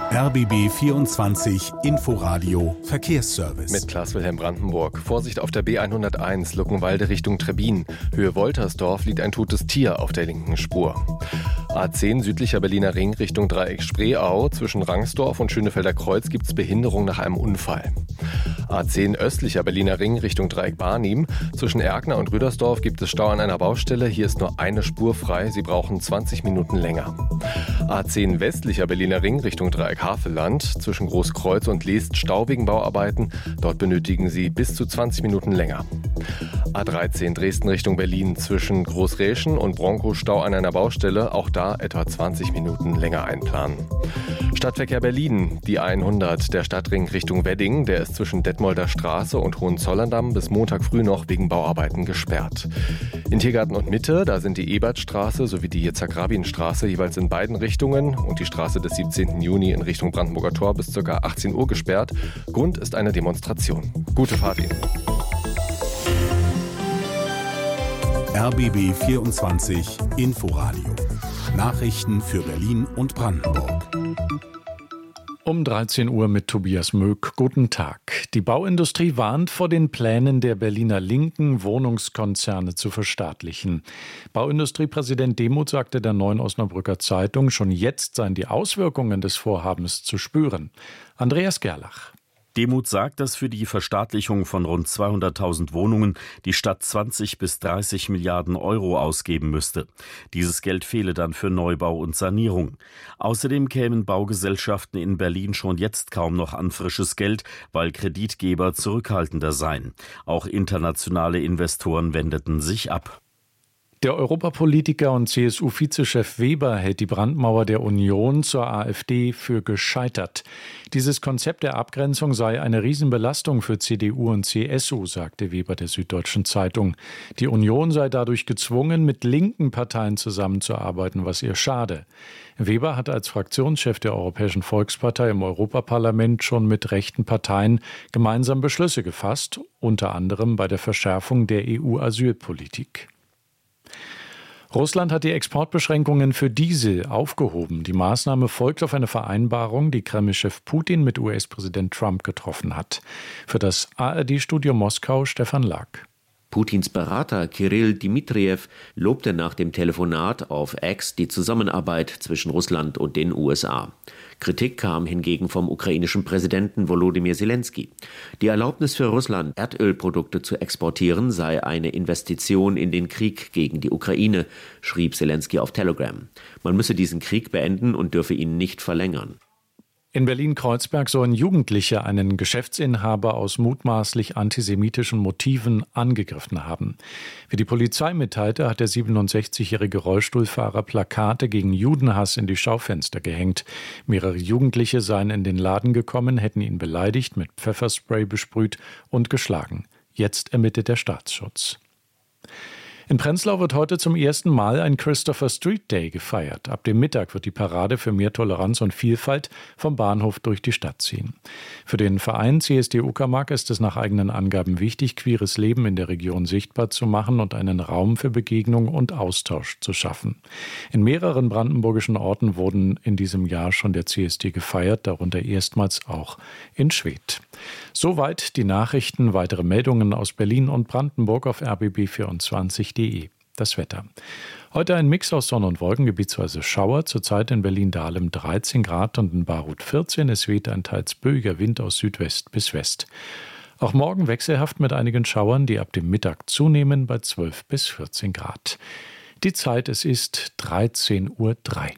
RBB 24 Inforadio Verkehrsservice. Mit Klaas-Wilhelm Brandenburg. Vorsicht auf der B101 Luckenwalde Richtung Trebbin. Höhe Woltersdorf liegt ein totes Tier auf der linken Spur. A10 südlicher Berliner Ring Richtung Dreieck Spreeau. Zwischen Rangsdorf und Schönefelder Kreuz gibt es Behinderung nach einem Unfall. A10 östlicher Berliner Ring Richtung Dreieck Barnim. Zwischen Erkner und Rüdersdorf gibt es Stau an einer Baustelle. Hier ist nur eine Spur frei. Sie brauchen 20 Minuten länger. A10 westlicher Berliner Ring Richtung Dreieck Havelland. Zwischen Großkreuz und Leest Stau wegen Bauarbeiten. Dort benötigen Sie bis zu 20 Minuten länger. A13 Dresden Richtung Berlin. Zwischen Großräschen und Bronkow Stau an einer Baustelle. Auch da etwa 20 Minuten länger einplanen. Stadtverkehr Berlin. Die 100 der Stadtring Richtung Wedding. Der ist zwischen Detmolder Straße und Hohenzollerndamm bis Montag früh noch wegen Bauarbeiten gesperrt. In Tiergarten und Mitte, da sind die Ebertstraße sowie die Yitzhak-Rabin-Straße jeweils in beiden Richtungen und die Straße des 17. Juni in Richtung Brandenburger Tor bis ca. 18 Uhr gesperrt. Grund ist eine Demonstration. Gute Fahrt Ihnen. RBB 24 Inforadio. Nachrichten für Berlin und Brandenburg. Um 13 Uhr mit Tobias Möck. Guten Tag. Die Bauindustrie warnt vor den Plänen der Berliner Linken, Wohnungskonzerne zu verstaatlichen. Bauindustriepräsident Demuth sagte der Neuen Osnabrücker Zeitung, schon jetzt seien die Auswirkungen des Vorhabens zu spüren. Andreas Gerlach. Demuth sagt, dass für die Verstaatlichung von rund 200.000 Wohnungen die Stadt 20 bis 30 Milliarden Euro ausgeben müsste. Dieses Geld fehle dann für Neubau und Sanierung. Außerdem kämen Baugesellschaften in Berlin schon jetzt kaum noch an frisches Geld, weil Kreditgeber zurückhaltender seien. Auch internationale Investoren wendeten sich ab. Der Europapolitiker und CSU-Vizechef Weber hält die Brandmauer der Union zur AfD für gescheitert. Dieses Konzept der Abgrenzung sei eine Riesenbelastung für CDU und CSU, sagte Weber der Süddeutschen Zeitung. Die Union sei dadurch gezwungen, mit linken Parteien zusammenzuarbeiten, was ihr schade. Weber hat als Fraktionschef der Europäischen Volkspartei im Europaparlament schon mit rechten Parteien gemeinsam Beschlüsse gefasst, unter anderem bei der Verschärfung der EU-Asylpolitik. Russland hat die Exportbeschränkungen für Diesel aufgehoben. Die Maßnahme folgt auf eine Vereinbarung, die Kreml-Chef Putin mit US-Präsident Trump getroffen hat. Für das ARD-Studio Moskau Stefan Lack. Putins Berater Kirill Dmitrijew lobte nach dem Telefonat auf X die Zusammenarbeit zwischen Russland und den USA. Kritik kam hingegen vom ukrainischen Präsidenten Volodymyr Zelensky. Die Erlaubnis für Russland, Erdölprodukte zu exportieren, sei eine Investition in den Krieg gegen die Ukraine, schrieb Zelensky auf Telegram. Man müsse diesen Krieg beenden und dürfe ihn nicht verlängern. In Berlin-Kreuzberg sollen Jugendliche einen Geschäftsinhaber aus mutmaßlich antisemitischen Motiven angegriffen haben. Wie die Polizei mitteilte, hat der 67-jährige Rollstuhlfahrer Plakate gegen Judenhass in die Schaufenster gehängt. Mehrere Jugendliche seien in den Laden gekommen, hätten ihn beleidigt, mit Pfefferspray besprüht und geschlagen. Jetzt ermittelt der Staatsschutz. In Prenzlau wird heute zum ersten Mal ein Christopher Street Day gefeiert. Ab dem Mittag wird die Parade für mehr Toleranz und Vielfalt vom Bahnhof durch die Stadt ziehen. Für den Verein CSD Uckermark ist es nach eigenen Angaben wichtig, queeres Leben in der Region sichtbar zu machen und einen Raum für Begegnung und Austausch zu schaffen. In mehreren brandenburgischen Orten wurden in diesem Jahr schon der CSD gefeiert, darunter erstmals auch in Schwedt. Soweit die Nachrichten. Weitere Meldungen aus Berlin und Brandenburg auf rbb24.de. Das Wetter. Heute ein Mix aus Sonne und Wolken, gebietsweise Schauer. Zurzeit in Berlin-Dahlem 13 Grad und in Baruth 14. Es weht ein teils böiger Wind aus Südwest bis West. Auch morgen wechselhaft mit einigen Schauern, die ab dem Mittag zunehmen bei 12 bis 14 Grad. Die Zeit, es ist 13:03 Uhr.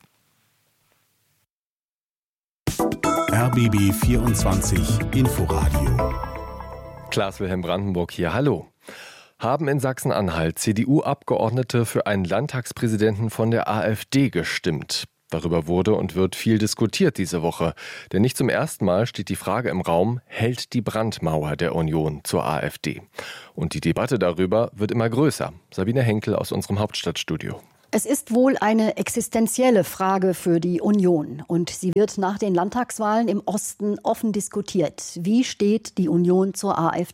RBB 24 Inforadio. Klaas-Wilhelm Brandenburg hier. Hallo. Haben in Sachsen-Anhalt CDU-Abgeordnete für einen Landtagspräsidenten von der AfD gestimmt. Darüber wurde und wird viel diskutiert diese Woche. Denn nicht zum ersten Mal steht die Frage im Raum, hält die Brandmauer der Union zur AfD? Und die Debatte darüber wird immer größer. Sabine Henkel aus unserem Hauptstadtstudio. Es ist wohl eine existenzielle Frage für die Union und sie wird nach den Landtagswahlen im Osten offen diskutiert. Wie steht die Union zur AfD?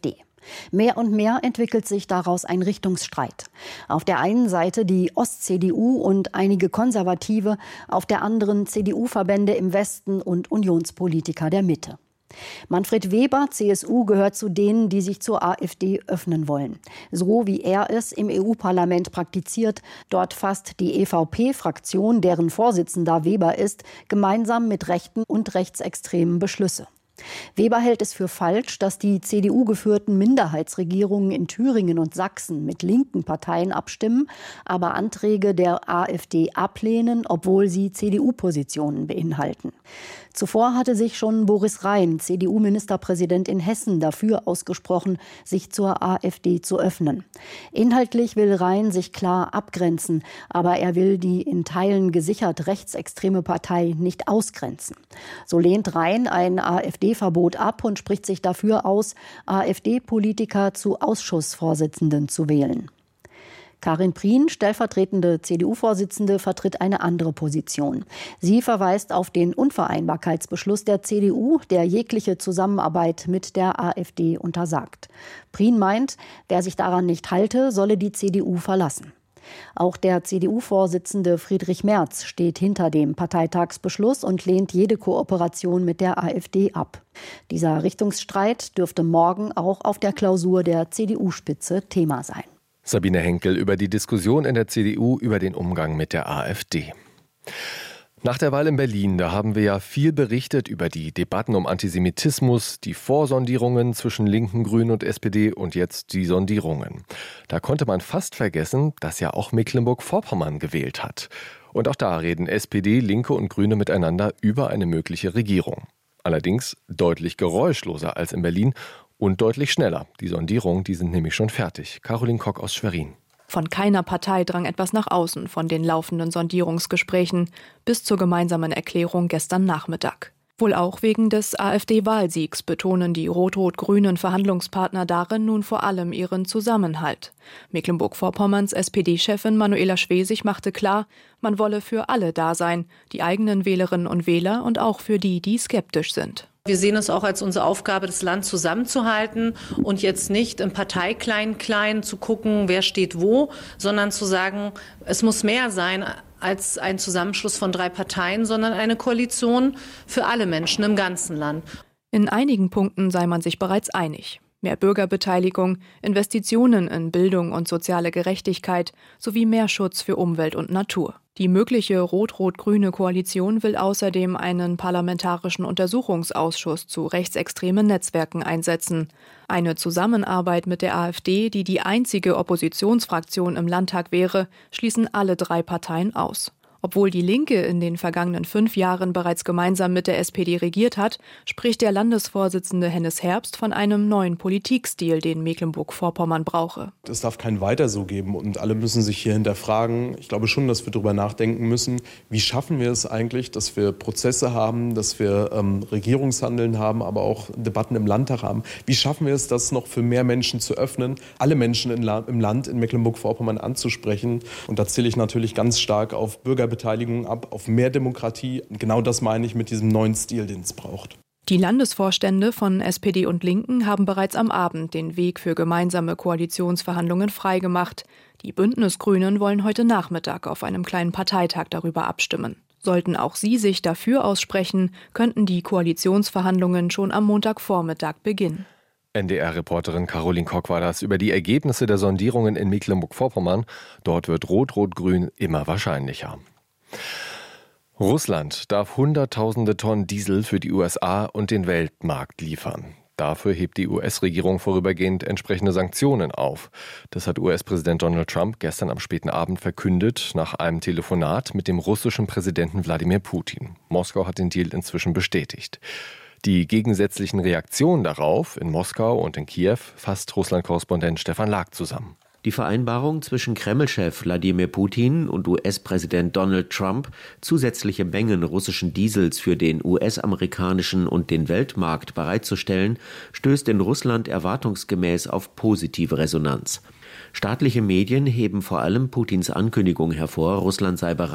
Mehr und mehr entwickelt sich daraus ein Richtungsstreit. Auf der einen Seite die Ost-CDU und einige Konservative, auf der anderen CDU-Verbände im Westen und Unionspolitiker der Mitte. Manfred Weber, CSU, gehört zu denen, die sich zur AfD öffnen wollen. So wie er es im EU-Parlament praktiziert. Dort fasst die EVP-Fraktion, deren Vorsitzender Weber ist, gemeinsam mit Rechten und Rechtsextremen Beschlüsse. Weber hält es für falsch, dass die CDU-geführten Minderheitsregierungen in Thüringen und Sachsen mit linken Parteien abstimmen, aber Anträge der AfD ablehnen, obwohl sie CDU-Positionen beinhalten. Zuvor hatte sich schon Boris Rhein, CDU-Ministerpräsident in Hessen, dafür ausgesprochen, sich zur AfD zu öffnen. Inhaltlich will Rhein sich klar abgrenzen, aber er will die in Teilen gesichert rechtsextreme Partei nicht ausgrenzen. So lehnt Rhein ein AfD-Verbot ab und spricht sich dafür aus, AfD-Politiker zu Ausschussvorsitzenden zu wählen. Karin Prien, stellvertretende CDU-Vorsitzende, vertritt eine andere Position. Sie verweist auf den Unvereinbarkeitsbeschluss der CDU, der jegliche Zusammenarbeit mit der AfD untersagt. Prien meint, wer sich daran nicht halte, solle die CDU verlassen. Auch der CDU-Vorsitzende Friedrich Merz steht hinter dem Parteitagsbeschluss und lehnt jede Kooperation mit der AfD ab. Dieser Richtungsstreit dürfte morgen auch auf der Klausur der CDU-Spitze Thema sein. Sabine Henkel über die Diskussion in der CDU über den Umgang mit der AfD. Nach der Wahl in Berlin, da haben wir ja viel berichtet über die Debatten um Antisemitismus, die Vorsondierungen zwischen Linken, Grünen und SPD und jetzt die Sondierungen. Da konnte man fast vergessen, dass ja auch Mecklenburg-Vorpommern gewählt hat. Und auch da reden SPD, Linke und Grüne miteinander über eine mögliche Regierung. Allerdings deutlich geräuschloser als in Berlin und deutlich schneller. Die Sondierungen, die sind nämlich schon fertig. Caroline Kock aus Schwerin. Von keiner Partei drang etwas nach außen von den laufenden Sondierungsgesprächen bis zur gemeinsamen Erklärung gestern Nachmittag. Wohl auch wegen des AfD-Wahlsiegs betonen die rot-rot-grünen Verhandlungspartner darin nun vor allem ihren Zusammenhalt. Mecklenburg-Vorpommerns SPD-Chefin Manuela Schwesig machte klar, man wolle für alle da sein, die eigenen Wählerinnen und Wähler und auch für die, die skeptisch sind. Wir sehen es auch als unsere Aufgabe, das Land zusammenzuhalten und jetzt nicht im Parteiklein-Klein zu gucken, wer steht wo, sondern zu sagen, es muss mehr sein als ein Zusammenschluss von 3 Parteien, sondern eine Koalition für alle Menschen im ganzen Land. In einigen Punkten sei man sich bereits einig. Mehr Bürgerbeteiligung, Investitionen in Bildung und soziale Gerechtigkeit sowie mehr Schutz für Umwelt und Natur. Die mögliche rot-rot-grüne Koalition will außerdem einen parlamentarischen Untersuchungsausschuss zu rechtsextremen Netzwerken einsetzen. Eine Zusammenarbeit mit der AfD, die die einzige Oppositionsfraktion im Landtag wäre, schließen alle 3 Parteien aus. Obwohl die Linke in den vergangenen 5 Jahren bereits gemeinsam mit der SPD regiert hat, spricht der Landesvorsitzende Hennes Herbst von einem neuen Politikstil, den Mecklenburg-Vorpommern brauche. Es darf kein Weiter so geben und alle müssen sich hier hinterfragen. Ich glaube schon, dass wir darüber nachdenken müssen, wie schaffen wir es eigentlich, dass wir Prozesse haben, dass wir Regierungshandeln haben, aber auch Debatten im Landtag haben. Wie schaffen wir es, das noch für mehr Menschen zu öffnen, alle Menschen im Land in Mecklenburg-Vorpommern anzusprechen? Und da zähle ich natürlich ganz stark auf Bürgerbeteiligung ab, auf mehr Demokratie. Und genau das meine ich mit diesem neuen Stil, den es braucht. Die Landesvorstände von SPD und Linken haben bereits am Abend den Weg für gemeinsame Koalitionsverhandlungen freigemacht. Die Bündnisgrünen wollen heute Nachmittag auf einem kleinen Parteitag darüber abstimmen. Sollten auch sie sich dafür aussprechen, könnten die Koalitionsverhandlungen schon am Montagvormittag beginnen. NDR-Reporterin Caroline Kock war das über die Ergebnisse der Sondierungen in Mecklenburg-Vorpommern. Dort wird Rot-Rot-Grün immer wahrscheinlicher. Russland darf Hunderttausende Tonnen Diesel für die USA und den Weltmarkt liefern. Dafür hebt die US-Regierung vorübergehend entsprechende Sanktionen auf. Das hat US-Präsident Donald Trump gestern am späten Abend verkündet, nach einem Telefonat mit dem russischen Präsidenten Wladimir Putin. Moskau hat den Deal inzwischen bestätigt. Die gegensätzlichen Reaktionen darauf in Moskau und in Kiew fasst Russland-Korrespondent Stefan Lag zusammen. Die Vereinbarung zwischen Kreml-Chef Wladimir Putin und US-Präsident Donald Trump, zusätzliche Mengen russischen Diesels für den US-amerikanischen und den Weltmarkt bereitzustellen, stößt in Russland erwartungsgemäß auf positive Resonanz. Staatliche Medien heben vor allem Putins Ankündigung hervor, Russland sei bereit,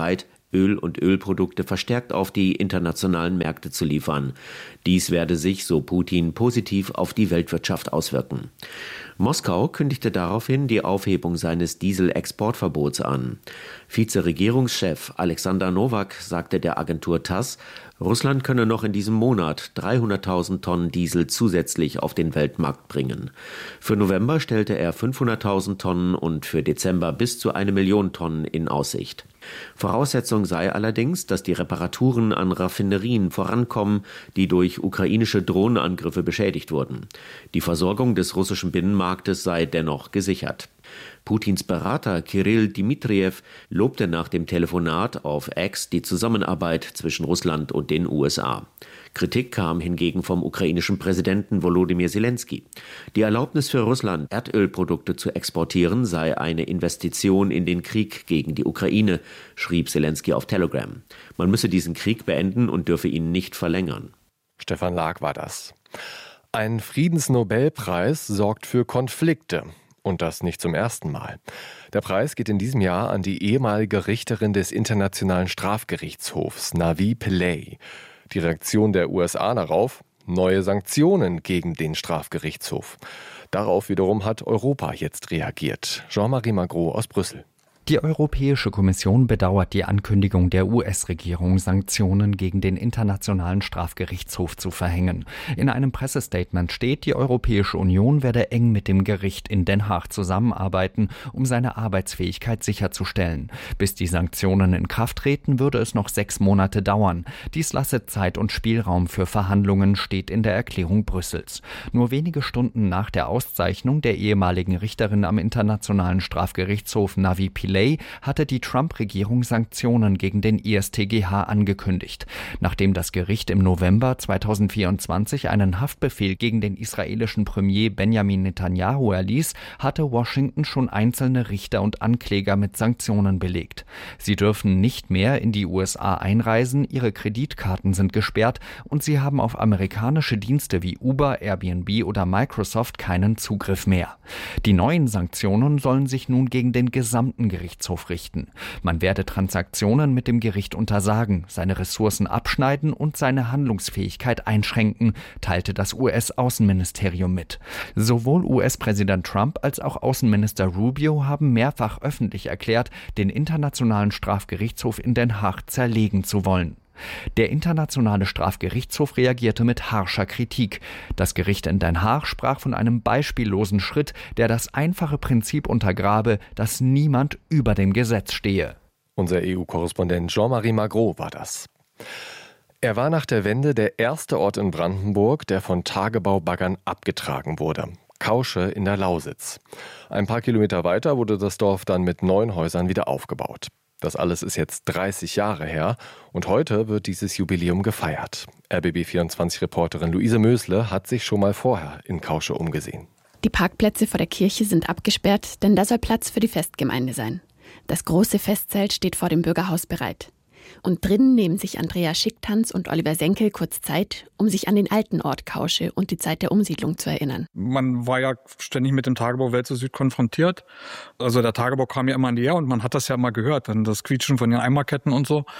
Öl und Ölprodukte verstärkt auf die internationalen Märkte zu liefern. Dies werde sich, so Putin, positiv auf die Weltwirtschaft auswirken. Moskau kündigte daraufhin die Aufhebung seines Dieselexportverbots an. Vizeregierungschef Alexander Nowak sagte der Agentur TASS, Russland könne noch in diesem Monat 300.000 Tonnen Diesel zusätzlich auf den Weltmarkt bringen. Für November stellte er 500.000 Tonnen und für Dezember bis zu 1 Million Tonnen in Aussicht. Voraussetzung sei allerdings, dass die Reparaturen an Raffinerien vorankommen, die durch ukrainische Drohnenangriffe beschädigt wurden. Die Versorgung des russischen Binnenmarktes sei dennoch gesichert. Putins Berater Kirill Dmitriev lobte nach dem Telefonat auf X die Zusammenarbeit zwischen Russland und den USA. Kritik kam hingegen vom ukrainischen Präsidenten Volodymyr Zelensky. Die Erlaubnis für Russland, Erdölprodukte zu exportieren, sei eine Investition in den Krieg gegen die Ukraine, schrieb Zelensky auf Telegram. Man müsse diesen Krieg beenden und dürfe ihn nicht verlängern. Stefan Lag war das. Ein Friedensnobelpreis sorgt für Konflikte. Und das nicht zum ersten Mal. Der Preis geht in diesem Jahr an die ehemalige Richterin des Internationalen Strafgerichtshofs, Navi Pillay. Die Reaktion der USA darauf? Neue Sanktionen gegen den Strafgerichtshof. Darauf wiederum hat Europa jetzt reagiert. Jean-Marie Magro aus Brüssel. Die Europäische Kommission bedauert die Ankündigung der US-Regierung, Sanktionen gegen den Internationalen Strafgerichtshof zu verhängen. In einem Pressestatement steht, die Europäische Union werde eng mit dem Gericht in Den Haag zusammenarbeiten, um seine Arbeitsfähigkeit sicherzustellen. Bis die Sanktionen in Kraft treten, würde es noch 6 Monate dauern. Dies lasse Zeit und Spielraum für Verhandlungen, steht in der Erklärung Brüssels. Nur wenige Stunden nach der Auszeichnung der ehemaligen Richterin am Internationalen Strafgerichtshof Navi Pillay hatte die Trump-Regierung Sanktionen gegen den ISTGH angekündigt. Nachdem das Gericht im November 2024 einen Haftbefehl gegen den israelischen Premier Benjamin Netanyahu erließ, hatte Washington schon einzelne Richter und Ankläger mit Sanktionen belegt. Sie dürfen nicht mehr in die USA einreisen, ihre Kreditkarten sind gesperrt und sie haben auf amerikanische Dienste wie Uber, Airbnb oder Microsoft keinen Zugriff mehr. Die neuen Sanktionen sollen sich nun gegen den gesamten Gerichtshof richten. Man werde Transaktionen mit dem Gericht untersagen, seine Ressourcen abschneiden und seine Handlungsfähigkeit einschränken, teilte das US-Außenministerium mit. Sowohl US-Präsident Trump als auch Außenminister Rubio haben mehrfach öffentlich erklärt, den Internationalen Strafgerichtshof in Den Haag zerlegen zu wollen. Der Internationale Strafgerichtshof reagierte mit harscher Kritik. Das Gericht in Den Haag sprach von einem beispiellosen Schritt, der das einfache Prinzip untergrabe, dass niemand über dem Gesetz stehe. Unser EU-Korrespondent Jean-Marie Magro war das. Er war nach der Wende der erste Ort in Brandenburg, der von Tagebaubaggern abgetragen wurde. Kausche in der Lausitz. Ein paar Kilometer weiter wurde das Dorf dann mit 9 Häusern wieder aufgebaut. Das alles ist jetzt 30 Jahre her und heute wird dieses Jubiläum gefeiert. RBB24-Reporterin Luise Mösle hat sich schon mal vorher in Kausche umgesehen. Die Parkplätze vor der Kirche sind abgesperrt, denn da soll Platz für die Festgemeinde sein. Das große Festzelt steht vor dem Bürgerhaus bereit. Und drinnen nehmen sich Andrea Schicktanz und Oliver Senkel kurz Zeit, um sich an den alten Ort Kausche und die Zeit der Umsiedlung zu erinnern. Man war ja ständig mit dem Tagebau Welt zu Süd konfrontiert. Also der Tagebau kam ja immer näher und man hat das ja immer gehört, dann das Quietschen von den Eimerketten und so.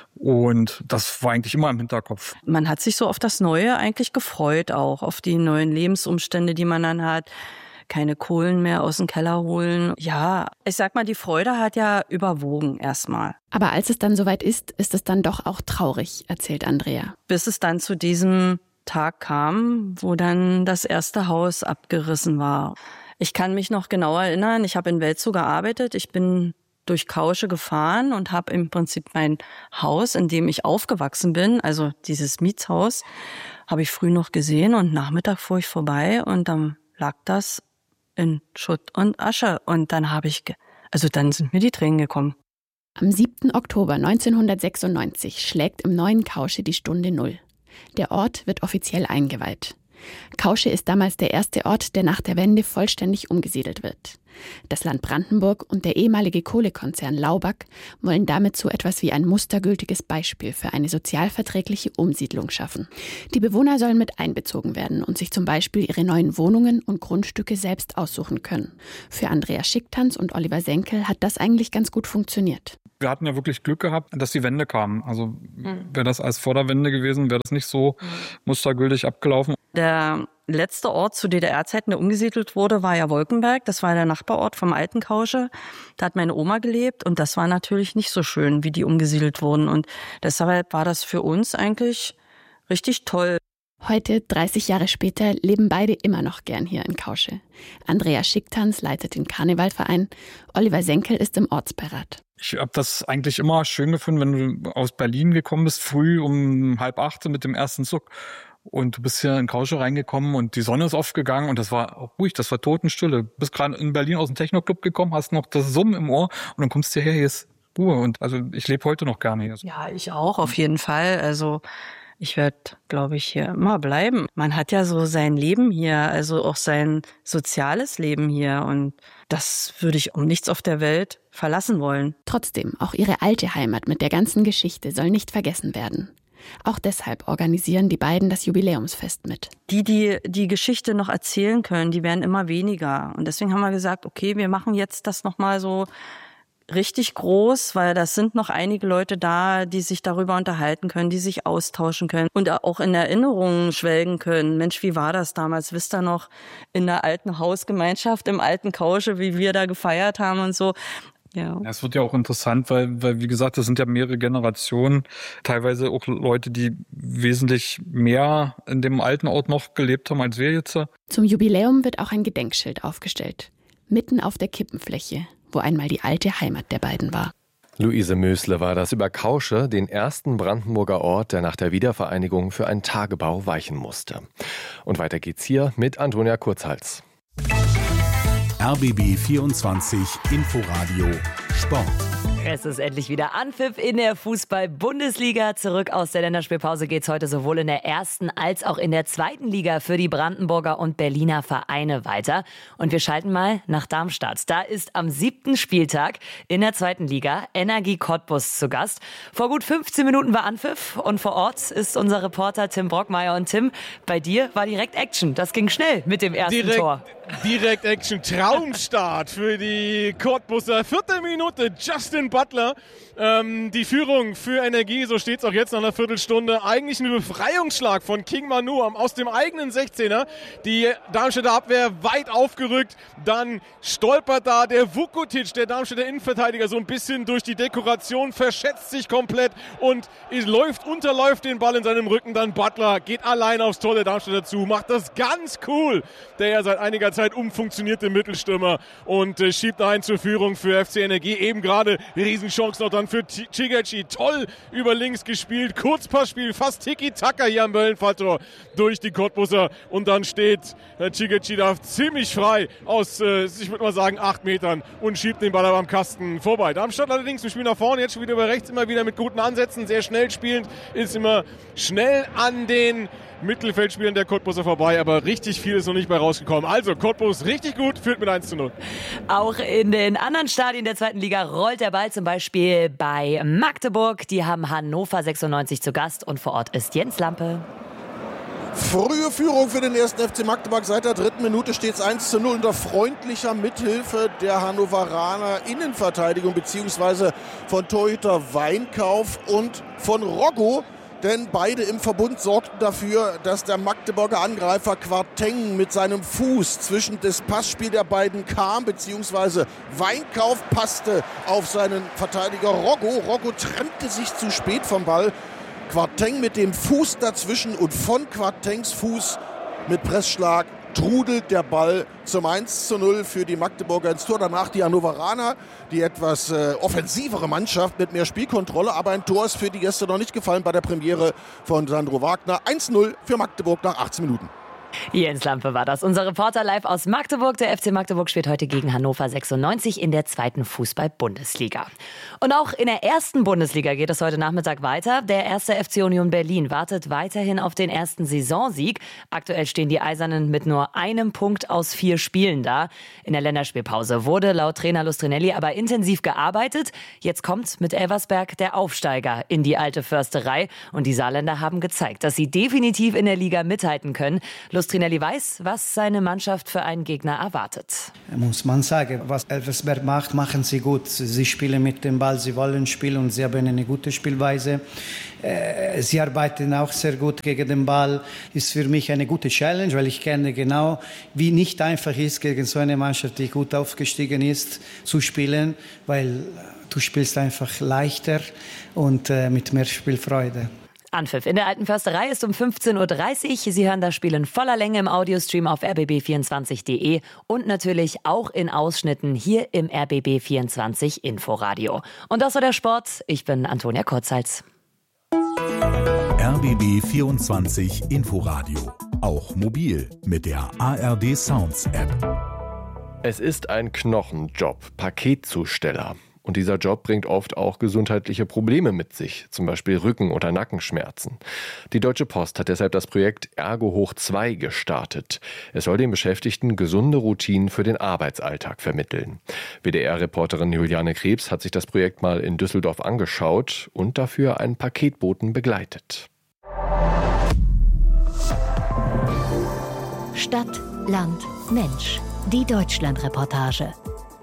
Und das war eigentlich immer im Hinterkopf. Man hat sich so auf das Neue eigentlich gefreut auch, auf die neuen Lebensumstände, die man dann hat. Keine Kohlen mehr aus dem Keller holen. Ja, ich sag mal, die Freude hat ja überwogen erstmal. Aber als es dann soweit ist es dann doch auch traurig, erzählt Andrea. Bis es dann zu diesem Tag kam, wo dann das erste Haus abgerissen war. Ich kann mich noch genau erinnern, ich habe in Welzow gearbeitet. Ich bin durch Kausche gefahren und habe im Prinzip mein Haus, in dem ich aufgewachsen bin, also dieses Mietshaus, habe ich früh noch gesehen und Nachmittag fuhr ich vorbei und dann lag das in Schutt und Asche. Und dann dann sind mir die Tränen gekommen. Am 7. Oktober 1996 schlägt im neuen Kausche die Stunde 0. Der Ort wird offiziell eingeweiht. Kausche ist damals der erste Ort, der nach der Wende vollständig umgesiedelt wird. Das Land Brandenburg und der ehemalige Kohlekonzern Laubag wollen damit so etwas wie ein mustergültiges Beispiel für eine sozialverträgliche Umsiedlung schaffen. Die Bewohner sollen mit einbezogen werden und sich zum Beispiel ihre neuen Wohnungen und Grundstücke selbst aussuchen können. Für Andrea Schicktanz und Oliver Senkel hat das eigentlich ganz gut funktioniert. Wir hatten ja wirklich Glück gehabt, dass die Wende kam. Also wäre das als vor der Wende gewesen, wäre das nicht so mustergültig abgelaufen. Der letzte Ort zu DDR-Zeiten, der umgesiedelt wurde, war ja Wolkenberg. Das war der Nachbarort vom alten Kausche. Da hat meine Oma gelebt und das war natürlich nicht so schön, wie die umgesiedelt wurden. Und deshalb war das für uns eigentlich richtig toll. Heute, 30 Jahre später, leben beide immer noch gern hier in Kausche. Andrea Schicktanz leitet den Karnevalverein, Oliver Senkel ist im Ortsbeirat. Ich habe das eigentlich immer schön gefunden, wenn du aus Berlin gekommen bist, früh um 7:30 mit dem ersten Zug. Und du bist hier in Kausche reingekommen und die Sonne ist aufgegangen und das war auch ruhig, das war Totenstille. Du bist gerade in Berlin aus dem Techno-Club gekommen, hast noch das Summen im Ohr und dann kommst du hierher, hier ist Ruhe. Und also ich lebe heute noch gerne hier. Ja, ich auch, auf jeden Fall. Also ich werde, glaube ich, hier immer bleiben. Man hat ja so sein Leben hier, also auch sein soziales Leben hier. Und das würde ich um nichts auf der Welt verlassen wollen. Trotzdem, auch ihre alte Heimat mit der ganzen Geschichte soll nicht vergessen werden. Auch deshalb organisieren die beiden das Jubiläumsfest mit. Die Geschichte noch erzählen können, die werden immer weniger. Und deswegen haben wir gesagt, okay, wir machen jetzt das nochmal so richtig groß, weil das sind noch einige Leute da, die sich darüber unterhalten können, die sich austauschen können und auch in Erinnerungen schwelgen können. Mensch, wie war das damals? Wisst ihr noch, in der alten Hausgemeinschaft, im alten Kausche, wie wir da gefeiert haben und so. Ja. Es wird ja auch interessant, weil wie gesagt, das sind ja mehrere Generationen, teilweise auch Leute, die wesentlich mehr in dem alten Ort noch gelebt haben als wir jetzt. Zum Jubiläum wird auch ein Gedenkschild aufgestellt, mitten auf der Kippenfläche, wo einmal die alte Heimat der beiden war. Luise Mösle war das über Kausche, den ersten Brandenburger Ort, der nach der Wiedervereinigung für einen Tagebau weichen musste. Und weiter geht's hier mit Antonia Kurzhals. RBB 24 Inforadio Sport. Es ist endlich wieder Anpfiff in der Fußball-Bundesliga. Zurück aus der Länderspielpause geht's heute sowohl in der ersten als auch in der zweiten Liga für die Brandenburger und Berliner Vereine weiter. Und wir schalten mal nach Darmstadt. Da ist am 7. Spieltag in der zweiten Liga Energie Cottbus zu Gast. Vor gut 15 Minuten war Anpfiff und vor Ort ist unser Reporter Tim Brockmeier. Und Tim, bei dir war direkt Action. Das ging schnell mit dem ersten Tor. Direkt Action, Traumstart für die Cottbuser. 4. Minute, Justin Butler. Die Führung für Energie, so steht es auch jetzt nach einer Viertelstunde. Eigentlich ein Befreiungsschlag von King Manu aus dem eigenen 16er. Die Darmstädter Abwehr weit aufgerückt. Dann stolpert da der Vukotic, der Darmstädter Innenverteidiger, so ein bisschen durch die Dekoration, verschätzt sich komplett und unterläuft den Ball in seinem Rücken. Dann Butler geht allein aufs Tor der Darmstädter zu, macht das ganz cool. Der ja seit einiger Zeit umfunktionierte Mittelstürmer und schiebt ein zur Führung für FC Energie. Eben gerade Riesenchance noch dann für Cigaci. Toll über links gespielt. Kurzpassspiel, fast Tiki-Taka hier am Böllenfalltor durch die Cottbuser. Und dann steht Cigaci da ziemlich frei aus, ich würde mal sagen, 8 Metern und schiebt den Ball aber am Kasten vorbei. Darmstadt allerdings, wir spielen nach vorne, jetzt schon wieder über rechts, immer wieder mit guten Ansätzen, sehr schnell spielend, ist immer schnell an den Mittelfeldspielern der Cottbuser vorbei, aber richtig viel ist noch nicht bei rausgekommen. Also Cottbus richtig gut, führt mit 1:0. Auch in den anderen Stadien der zweiten Liga rollt der Ball, zum Beispiel bei Magdeburg. Die haben Hannover 96 zu Gast und vor Ort ist Jens Lampe. Frühe Führung für den 1. FC Magdeburg. Seit der 3. Minute steht es 1:0 unter freundlicher Mithilfe der Hannoveraner Innenverteidigung bzw. von Torhüter Weinkauf und von Roggo. Denn beide im Verbund sorgten dafür, dass der Magdeburger Angreifer Quarteng mit seinem Fuß zwischen das Passspiel der beiden kam, beziehungsweise Weinkauf passte auf seinen Verteidiger Roggo. Roggo trennte sich zu spät vom Ball. Quarteng mit dem Fuß dazwischen und von Quartengs Fuß mit Pressschlag trudelt der Ball zum 1:0 für die Magdeburger ins Tor. Danach die Hannoveraner, die etwas offensivere Mannschaft mit mehr Spielkontrolle. Aber ein Tor ist für die Gäste noch nicht gefallen bei der Premiere von Sandro Wagner. 1:0 für Magdeburg nach 18 Minuten. Jens Lampe war das, unser Reporter live aus Magdeburg. Der FC Magdeburg spielt heute gegen Hannover 96 in der zweiten Fußball-Bundesliga. Und auch in der ersten Bundesliga geht es heute Nachmittag weiter. Der 1. FC Union Berlin wartet weiterhin auf den ersten Saisonsieg. Aktuell stehen die Eisernen mit nur einem Punkt aus 4 Spielen da. In der Länderspielpause wurde laut Trainer Lustrinelli aber intensiv gearbeitet. Jetzt kommt mit Elversberg der Aufsteiger in die alte Försterei. Und die Saarländer haben gezeigt, dass sie definitiv in der Liga mithalten können. Markus Trinelli weiß, was seine Mannschaft für einen Gegner erwartet. Muss man sagen, was Elversberg macht, machen sie gut. Sie spielen mit dem Ball, sie wollen spielen und sie haben eine gute Spielweise. Sie arbeiten auch sehr gut gegen den Ball. Ist für mich eine gute Challenge, weil ich kenne genau, wie nicht einfach ist, gegen so eine Mannschaft, die gut aufgestiegen ist, zu spielen, weil du spielst einfach leichter und mit mehr Spielfreude. Anpfiff in der Alten Försterei ist um 15.30 Uhr. Sie hören das Spiel in voller Länge im Audiostream auf rbb24.de und natürlich auch in Ausschnitten hier im RBB24 Inforadio. Und das war der Sport. Ich bin Antonia Kurzhals. RBB24 Inforadio. Auch mobil mit der ARD Sounds App. Es ist ein Knochenjob, Paketzusteller. Und dieser Job bringt oft auch gesundheitliche Probleme mit sich, zum Beispiel Rücken- oder Nackenschmerzen. Die Deutsche Post hat deshalb das Projekt Ergo hoch 2 gestartet. Es soll den Beschäftigten gesunde Routinen für den Arbeitsalltag vermitteln. WDR-Reporterin Juliane Krebs hat sich das Projekt mal in Düsseldorf angeschaut und dafür einen Paketboten begleitet. Stadt, Land, Mensch. Die Deutschland-Reportage.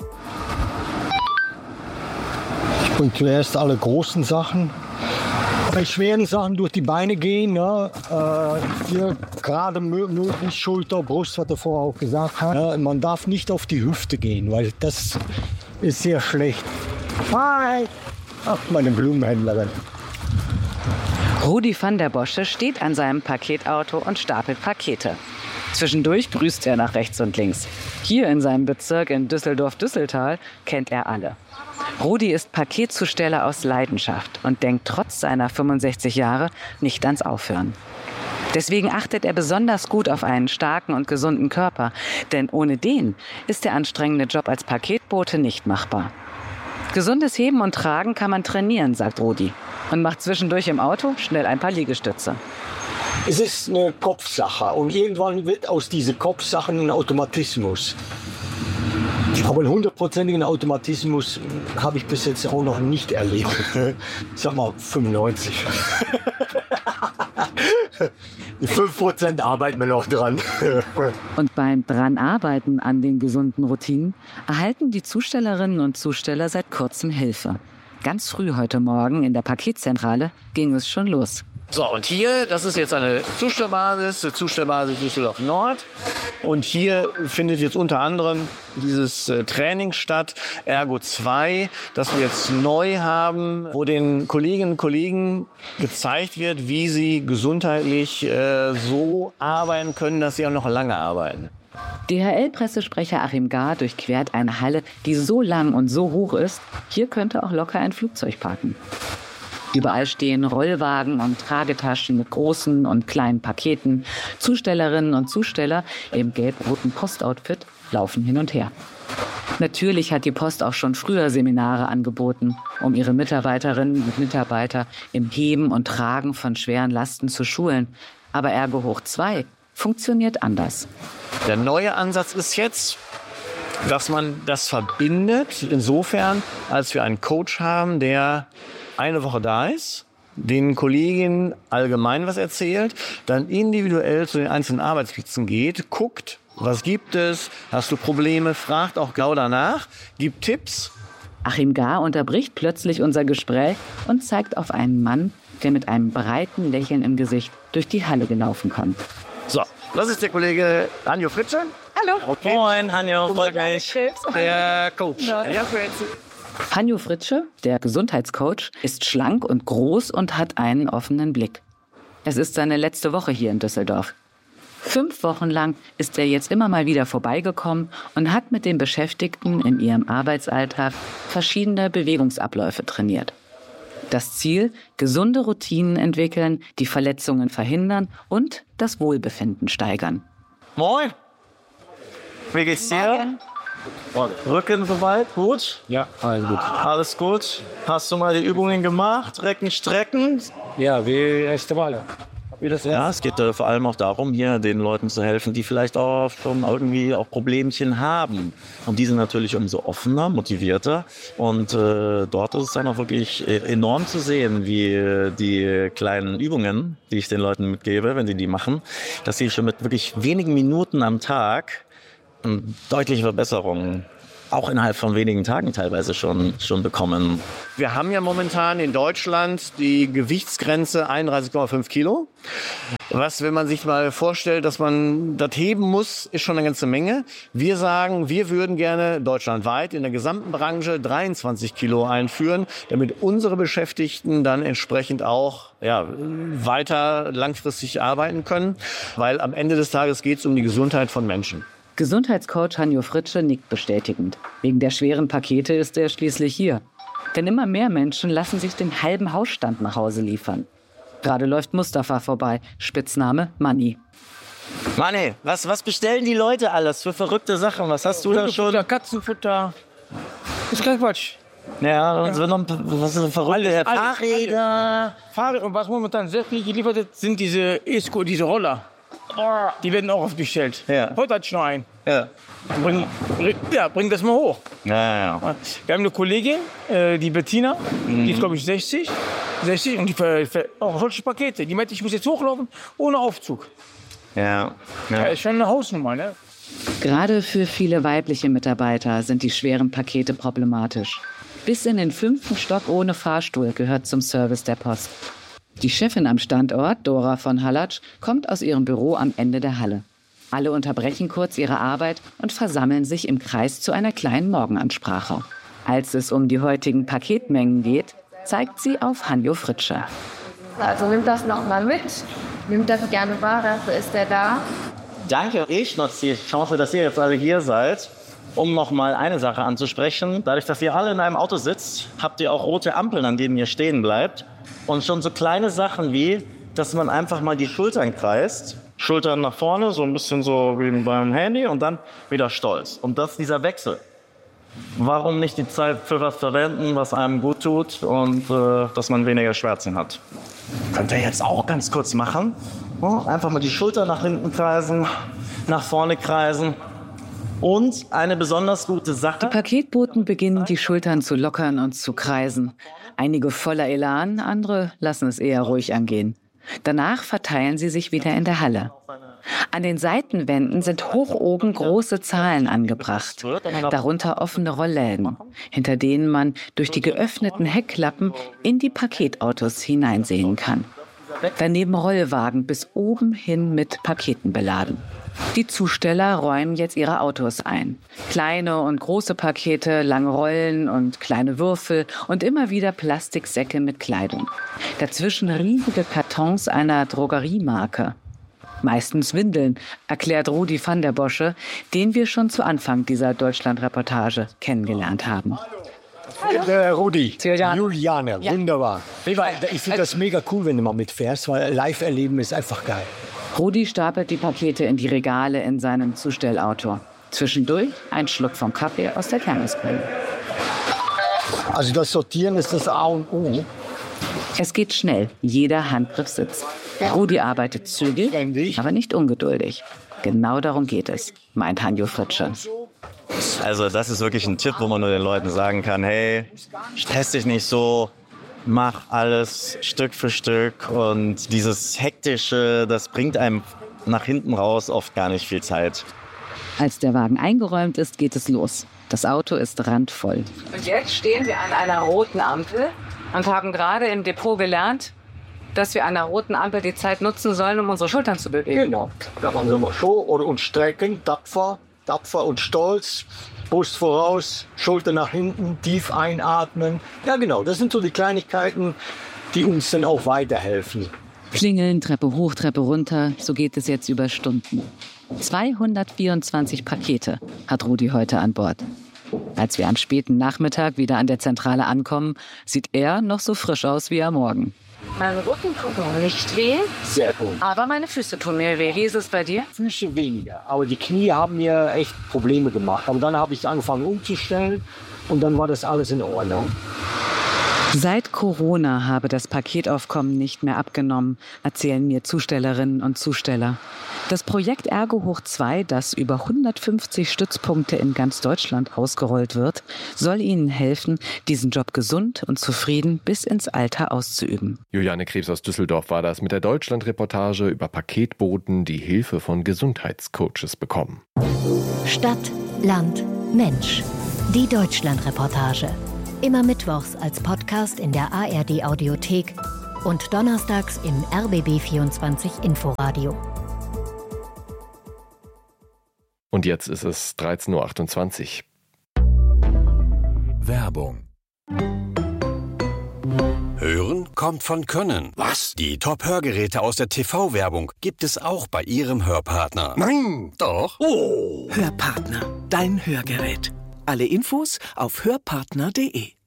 Und zuerst alle großen Sachen. Bei schweren Sachen durch die Beine gehen. Ja. Hier gerade möglich Schulter, Brust, was er vorher auch gesagt hat. Ja, man darf nicht auf die Hüfte gehen, weil das ist sehr schlecht. Hi! Ach, meine Blumenhändlerin. Rudi van der Bosche steht an seinem Paketauto und stapelt Pakete. Zwischendurch grüßt er nach rechts und links. Hier in seinem Bezirk in Düsseldorf-Düsseltal kennt er alle. Rudi ist Paketzusteller aus Leidenschaft und denkt trotz seiner 65 Jahre nicht ans Aufhören. Deswegen achtet er besonders gut auf einen starken und gesunden Körper, denn ohne den ist der anstrengende Job als Paketbote nicht machbar. Gesundes Heben und Tragen kann man trainieren, sagt Rudi, und macht zwischendurch im Auto schnell ein paar Liegestütze. Es ist eine Kopfsache und irgendwann wird aus diesen Kopfsachen ein Automatismus. Aber einen 100%igen Automatismus habe ich bis jetzt auch noch nicht erlebt. Ich sag mal 95. Die 5% arbeiten wir noch dran. Und beim Dranarbeiten an den gesunden Routinen erhalten die Zustellerinnen und Zusteller seit kurzem Hilfe. Ganz früh heute Morgen in der Paketzentrale ging es schon los. So, und hier, das ist jetzt eine Zustellbasis, die Zustellbasis Düsseldorf Nord. Und hier findet jetzt unter anderem dieses Training statt, Ergo 2, das wir jetzt neu haben, wo den Kolleginnen und Kollegen gezeigt wird, wie sie gesundheitlich so arbeiten können, dass sie auch noch lange arbeiten. DHL-Pressesprecher Achim Gar durchquert eine Halle, die so lang und so hoch ist, hier könnte auch locker ein Flugzeug parken. Überall stehen Rollwagen und Tragetaschen mit großen und kleinen Paketen. Zustellerinnen und Zusteller im gelb-roten Postoutfit laufen hin und her. Natürlich hat die Post auch schon früher Seminare angeboten, um ihre Mitarbeiterinnen und Mitarbeiter im Heben und Tragen von schweren Lasten zu schulen. Aber Ergo hoch 2 funktioniert anders. Der neue Ansatz ist jetzt, dass man das verbindet, insofern, als wir einen Coach haben, der eine Woche da ist, den Kolleginnen allgemein was erzählt, dann individuell zu den einzelnen Arbeitsplätzen geht, guckt, was gibt es, hast du Probleme, fragt auch genau danach, gibt Tipps. Achim Gar unterbricht plötzlich unser Gespräch und zeigt auf einen Mann, der mit einem breiten Lächeln im Gesicht durch die Halle gelaufen kommt. So, das ist der Kollege Hanjo Fritsche. Hallo. Okay. Moin, Hanjo, freut mich. Der Coach. Ja. Hanjo Fritsche, der Gesundheitscoach, ist schlank und groß und hat einen offenen Blick. Es ist seine letzte Woche hier in Düsseldorf. 5 Wochen lang ist er jetzt immer mal wieder vorbeigekommen und hat mit den Beschäftigten in ihrem Arbeitsalltag verschiedene Bewegungsabläufe trainiert. Das Ziel: gesunde Routinen entwickeln, die Verletzungen verhindern und das Wohlbefinden steigern. Moin! Wie geht's dir? Rücken soweit? Gut? Ja, alles gut. Alles gut. Hast du mal die Übungen gemacht? Recken, strecken? Ja, wie erste Mal. wie das ist? Ja, es geht vor allem auch darum, hier den Leuten zu helfen, die vielleicht auch schon irgendwie auch Problemchen haben. Und die sind natürlich umso offener, motivierter. Und dort ist es dann auch wirklich enorm zu sehen, wie die kleinen Übungen, die ich den Leuten mitgebe, wenn sie die machen, dass sie schon mit wirklich wenigen Minuten am Tag deutliche Verbesserungen auch innerhalb von wenigen Tagen teilweise schon bekommen. Wir haben ja momentan in Deutschland die Gewichtsgrenze 31,5 Kilo. Was, wenn man sich mal vorstellt, dass man das heben muss, ist schon eine ganze Menge. Wir sagen, wir würden gerne deutschlandweit in der gesamten Branche 23 Kilo einführen, damit unsere Beschäftigten dann entsprechend auch weiter langfristig arbeiten können. Weil am Ende des Tages geht es um die Gesundheit von Menschen. Gesundheitscoach Hanjo Fritsche nickt bestätigend. Wegen der schweren Pakete ist er schließlich hier. Denn immer mehr Menschen lassen sich den halben Hausstand nach Hause liefern. Gerade läuft Mustafa vorbei, Spitzname Manni. Manni, was bestellen die Leute alles für verrückte Sachen? Was hast du da schon? Katzenfutter. Das ist kein Quatsch. Ja, und was ist verrückte Fahrräder. Fahrräder. Und was momentan sehr viel geliefert wird, sind diese E-Scooter, diese Roller. Die werden auch aufgestellt. Ja. Heute hatte ich noch einen. Ja. Bring das mal hoch. Ja. Wir haben eine Kollegin, die Bettina, die ist glaube ich 60 und die auch solche Pakete. Die meinte, ich muss jetzt hochlaufen ohne Aufzug. Ja. Ist schon eine Hausnummer, ne? Gerade für viele weibliche Mitarbeiter sind die schweren Pakete problematisch. Bis in den 5. Stock ohne Fahrstuhl gehört zum Service der Post. Die Chefin am Standort, Dora von Hallatsch, kommt aus ihrem Büro am Ende der Halle. Alle unterbrechen kurz ihre Arbeit und versammeln sich im Kreis zu einer kleinen Morgenansprache. Als es um die heutigen Paketmengen geht, zeigt sie auf Hanjo Fritsche. Also nimm das nochmal mit, nimm das gerne wahr, dafür ist er da. Danke, ich nutze die Chance, dass ihr jetzt alle hier seid, um noch mal eine Sache anzusprechen. Dadurch, dass ihr alle in einem Auto sitzt, habt ihr auch rote Ampeln, an denen ihr stehen bleibt. Und schon so kleine Sachen wie, dass man einfach mal die Schultern kreist. Schultern nach vorne, so ein bisschen so wie beim Handy und dann wieder stolz. Und das ist dieser Wechsel. Warum nicht die Zeit für was verwenden, was einem gut tut und dass man weniger Schmerzen hat? Könnt ihr jetzt auch ganz kurz machen. Einfach mal die Schultern nach hinten kreisen, nach vorne kreisen. Und eine besonders gute Sache. Die Paketboten beginnen, die Schultern zu lockern und zu kreisen. Einige voller Elan, andere lassen es eher ruhig angehen. Danach verteilen sie sich wieder in der Halle. An den Seitenwänden sind hoch oben große Zahlen angebracht, darunter offene Rollläden, hinter denen man durch die geöffneten Heckklappen in die Paketautos hineinsehen kann. Daneben Rollwagen bis oben hin mit Paketen beladen. Die Zusteller räumen jetzt ihre Autos ein. Kleine und große Pakete, lange Rollen und kleine Würfel und immer wieder Plastiksäcke mit Kleidung. Dazwischen riesige Kartons einer Drogeriemarke. Meistens Windeln, erklärt Rudi van der Bosche, den wir schon zu Anfang dieser Deutschland-Reportage kennengelernt haben. Rudi, Juliane, ja. Wunderbar. Ich finde das mega cool, wenn du mal mitfährst, weil live erleben ist einfach geil. Rudi stapelt die Pakete in die Regale in seinem Zustellauto. Zwischendurch ein Schluck vom Kaffee aus der Thermoskanne. Also das Sortieren ist das A und O. Es geht schnell, jeder Handgriff sitzt. Rudi arbeitet zügig, aber nicht ungeduldig. Genau darum geht es, meint Hanjo Fritsche. Also das ist wirklich ein Tipp, wo man nur den Leuten sagen kann, hey, stress dich nicht so, mach alles Stück für Stück. Und dieses Hektische, das bringt einem nach hinten raus oft gar nicht viel Zeit. Als der Wagen eingeräumt ist, geht es los. Das Auto ist randvoll. Und jetzt stehen wir an einer roten Ampel und haben gerade im Depot gelernt, dass wir an der roten Ampel die Zeit nutzen sollen, um unsere Schultern zu bewegen. Genau. Da machen wir mal so oder uns strecken, tapfer und stolz. Brust voraus, Schulter nach hinten, tief einatmen. Ja genau, das sind so die Kleinigkeiten, die uns dann auch weiterhelfen. Klingeln, Treppe hoch, Treppe runter, so geht es jetzt über Stunden. 224 Pakete hat Rudi heute an Bord. Als wir am späten Nachmittag wieder an der Zentrale ankommen, sieht er noch so frisch aus wie am Morgen. Mein Rücken tut mir nicht weh, sehr gut. Aber meine Füße tun mir weh. Wie ist es bei dir? Füße weniger, aber die Knie haben mir echt Probleme gemacht. Aber dann habe ich angefangen umzustellen und dann war das alles in Ordnung. Seit Corona habe das Paketaufkommen nicht mehr abgenommen, erzählen mir Zustellerinnen und Zusteller. Das Projekt Ergo hoch 2, das über 150 Stützpunkte in ganz Deutschland ausgerollt wird, soll ihnen helfen, diesen Job gesund und zufrieden bis ins Alter auszuüben. Juliane Krebs aus Düsseldorf war das mit der Deutschland-Reportage über Paketboten, die Hilfe von Gesundheitscoaches bekommen. Stadt, Land, Mensch. Die Deutschland-Reportage. Immer mittwochs als Podcast in der ARD-Audiothek und donnerstags im RBB24 Inforadio. Und jetzt ist es 13.28 Uhr. Werbung. Hören kommt von Können. Was? Die Top-Hörgeräte aus der TV-Werbung gibt es auch bei Ihrem Hörpartner. Nein, doch. Oh. Hörpartner, dein Hörgerät. Alle Infos auf hörpartner.de.